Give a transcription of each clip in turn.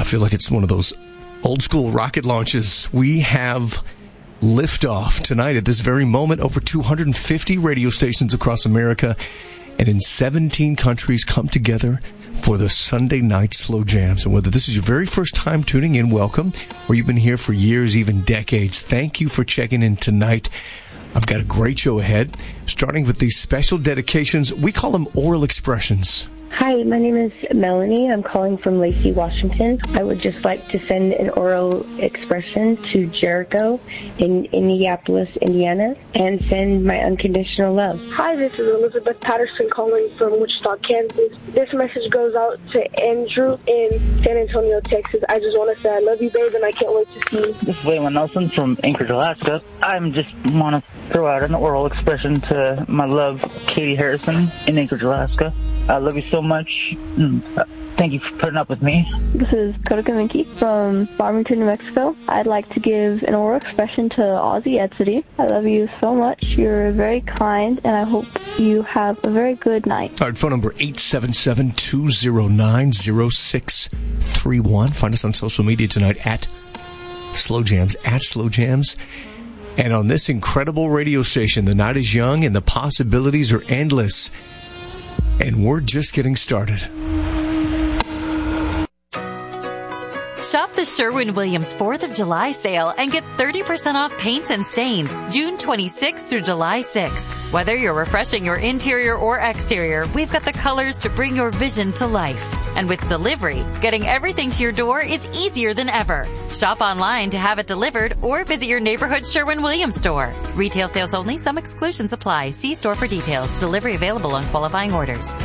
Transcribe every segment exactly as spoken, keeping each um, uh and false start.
feel like it's one of those old school rocket launches. We have liftoff tonight at this very moment. Over two hundred fifty radio stations across America and in seventeen countries come together for the Sunday night Slow Jams. And whether this is your very first time tuning in, welcome, or you've been here for years, even decades, thank you for checking in tonight. I've got a great show ahead, starting with these special dedications. We call them oral expressions. Hi, my name is Melanie. I'm calling from Lacey, Washington. I would just like to send an oral expression to Jericho in Indianapolis, Indiana, and send my unconditional love. Hi, this is Elizabeth Patterson calling from Wichita, Kansas. This message goes out to Andrew in San Antonio, Texas. I just want to say I love you, babe, and I can't wait to see you. This is Waylon Nelson from Anchorage, Alaska. I just want to throw out an oral expression to my love, Katie Harrison in Anchorage, Alaska. I love you so much. Thank you for putting up with me. This is Kodaka Minky from Farmington, New Mexico. I'd like to give an oral expression to Ozzy Edsity. I love you so much. You're very kind, and I hope you have a very good night. All right, phone number eight seven seven, two zero nine, zero six three one. Find us on social media tonight at Slow Jams, at Slow Jams. And on this incredible radio station, the night is young and the possibilities are endless. And we're just getting started. Shop the Sherwin-Williams fourth of July sale and get thirty percent off paints and stains June twenty-sixth through July sixth. Whether you're refreshing your interior or exterior, we've got the colors to bring your vision to life. And with delivery, getting everything to your door is easier than ever. Shop online to have it delivered or visit your neighborhood Sherwin-Williams store. Retail sales only. Some exclusions apply. See store for details. Delivery available on qualifying orders.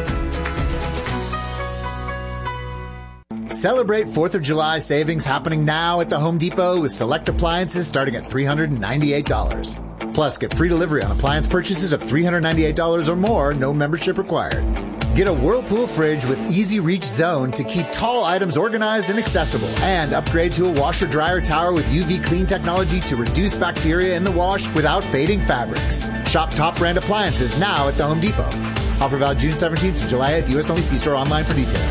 Celebrate fourth of July savings happening now at the Home Depot with select appliances starting at three hundred ninety-eight dollars. Plus, get free delivery on appliance purchases of three hundred ninety-eight dollars or more, no membership required. Get a Whirlpool fridge with Easy Reach Zone to keep tall items organized and accessible. And upgrade to a washer-dryer tower with U V clean technology to reduce bacteria in the wash without fading fabrics. Shop top brand appliances now at the Home Depot. Offer valid June seventeenth to July eighth. U S only. See store online for details.